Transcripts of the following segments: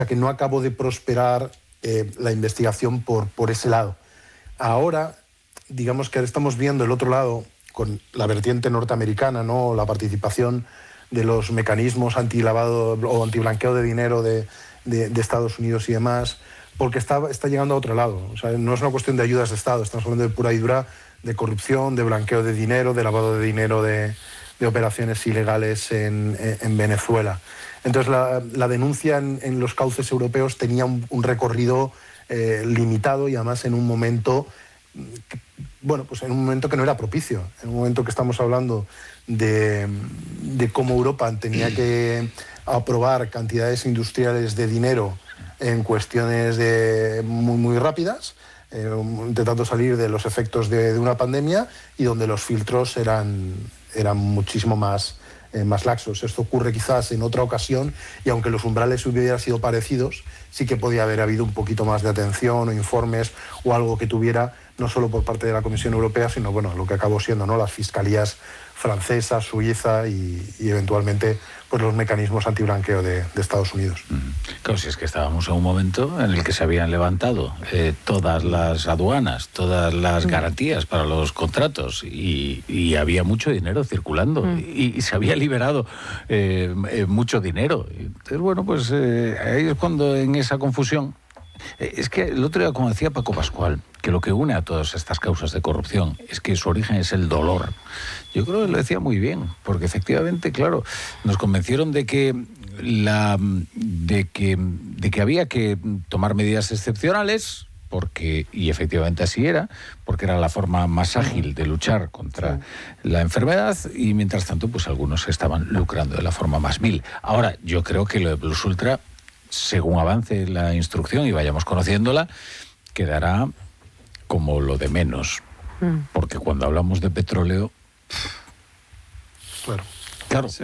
que no acabó de prosperar la investigación por ese lado. Ahora, digamos que estamos viendo el otro lado con la vertiente norteamericana, ¿no? La participación de los mecanismos antilavado o antiblanqueo de dinero de Estados Unidos y demás, porque está llegando a otro lado. O sea, no es una cuestión de ayudas de Estado, estamos hablando de pura y dura de corrupción, de blanqueo de dinero, de lavado de dinero de operaciones ilegales en Venezuela. Entonces la denuncia en los cauces europeos tenía un recorrido limitado y además en un momento, pues en un momento que no era propicio, en un momento que estamos hablando de cómo Europa tenía que aprobar cantidades industriales de dinero en cuestiones muy, muy rápidas, intentando salir de los efectos de una pandemia y donde los filtros eran muchísimo más laxos. Esto ocurre quizás en otra ocasión y aunque los umbrales hubieran sido parecidos, sí que podía haber habido un poquito más de atención o informes o algo que tuviera, no solo por parte de la Comisión Europea, sino lo que acabó siendo, ¿no?, las fiscalías francesa, suiza y eventualmente pues los mecanismos antiblanqueo de Estados Unidos. Claro, si es que estábamos en un momento en el que se habían levantado todas las aduanas, todas las garantías para los contratos y había mucho dinero circulando y se había liberado mucho dinero. Entonces, ahí es cuando en esa confusión... Es que el otro día, como decía Paco Pascual, que lo que une a todas estas causas de corrupción es que su origen es el dolor. Yo creo que lo decía muy bien, porque efectivamente, claro, nos convencieron de que había que tomar medidas excepcionales, y efectivamente así era, porque era la forma más ágil de luchar contra la enfermedad, y mientras tanto, pues algunos estaban lucrando de la forma más vil. Ahora, yo creo que lo de Plus Ultra, según avance la instrucción y vayamos conociéndola, quedará como lo de menos. Porque cuando hablamos de petróleo... Claro. Sí.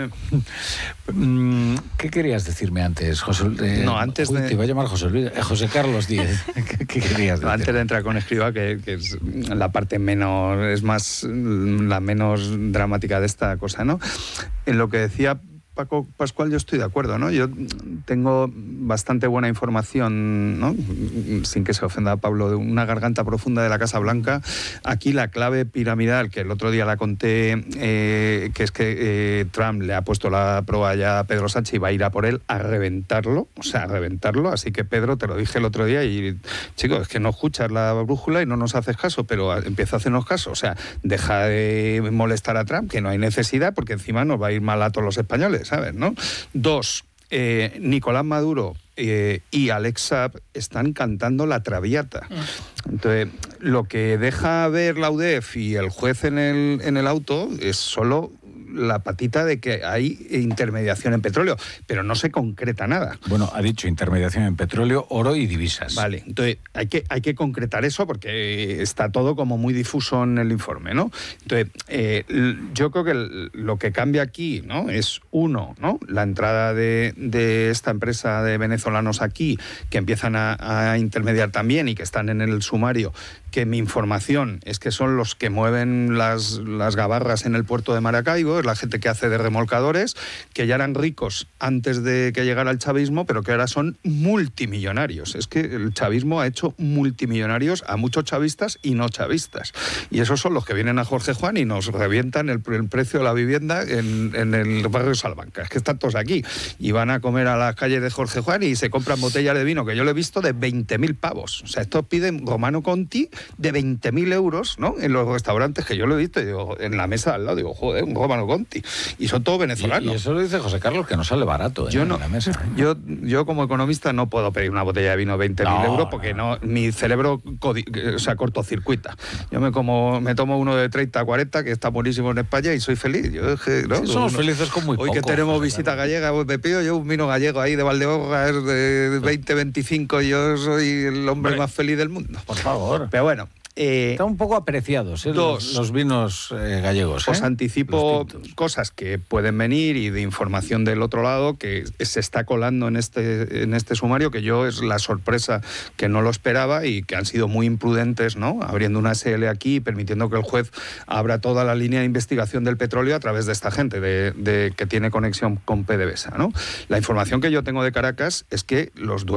¿Qué querías decirme antes, José? Antes te iba a llamar José Carlos Díez. ¿Qué querías decir? Antes de entrar con Escrivá, que es la parte menos... es más la menos dramática de esta cosa, ¿no? En lo que decía Paco Pascual, yo estoy de acuerdo, ¿no? Yo tengo bastante buena información, ¿no?, sin que se ofenda a Pablo, de una garganta profunda de la Casa Blanca. Aquí la clave piramidal, que el otro día la conté, que es que Trump le ha puesto la prueba ya a Pedro Sánchez y va a ir a por él a reventarlo, así que Pedro, te lo dije el otro día y, chico, es que no escuchas la brújula y no nos haces caso, pero empieza a hacernos caso, deja de molestar a Trump, que no hay necesidad, porque encima nos va a ir mal a todos los españoles, ¿sabes, no? 2, Nicolás Maduro y Alex Saab están cantando la Traviata. Entonces, lo que deja ver la UDEF y el juez en el auto es solo la patita de que hay intermediación en petróleo, pero no se concreta nada. Bueno, ha dicho intermediación en petróleo, oro y divisas. Vale, entonces hay que concretar eso porque está todo como muy difuso en el informe, ¿no? Entonces, yo creo que lo que cambia aquí, ¿no?, es uno, ¿no?, la entrada de esta empresa de venezolanos aquí, que empiezan a intermediar también y que están en el sumario, que mi información es que son los que mueven las gabarras en el puerto de Maracaibo, es la gente que hace de remolcadores, que ya eran ricos antes de que llegara el chavismo, pero que ahora son multimillonarios. Es que el chavismo ha hecho multimillonarios a muchos chavistas y no chavistas. Y esos son los que vienen a Jorge Juan y nos revientan el precio de la vivienda en el barrio Salamanca. Es que están todos aquí y van a comer a las calles de Jorge Juan y se compran botellas de vino, que yo lo he visto, de 20.000 pavos. Estos piden Romano Conti de 20.000 euros, ¿no?, en los restaurantes, que yo lo he visto, y digo, en la mesa al lado, digo, joder, un Romano Conti. Y son todos venezolanos. Y eso lo dice José Carlos, que no sale barato en la mesa. Yo como economista no puedo pedir una botella de vino de 20.000 euros porque mi cerebro cortocircuita. Yo me tomo uno de 30, 40, que está buenísimo en España, y soy feliz. Somos felices con muy poco. Hoy que tenemos visita gallega, me pido yo un vino gallego ahí de Valdeorras de 20, 25, y yo soy el hombre más feliz del mundo. Por favor. Pero bueno, Están un poco apreciados los vinos gallegos. Os anticipo cosas que pueden venir y de información del otro lado que se está colando en este sumario, que yo es la sorpresa que no lo esperaba y que han sido muy imprudentes, ¿no? Abriendo una SL aquí y permitiendo que el juez abra toda la línea de investigación del petróleo a través de esta gente que tiene conexión con PDVSA, ¿no? La información que yo tengo de Caracas es que los